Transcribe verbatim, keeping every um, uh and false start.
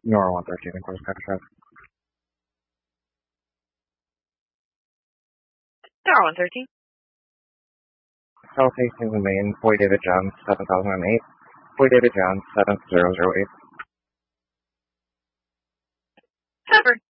Nora one thirteen, of course, Petrograd. Nora one thirteen. South Hastings in Maine, Boy David Johns, seven thousand eight. Boy David Johns, seven zero zero eight. Covered.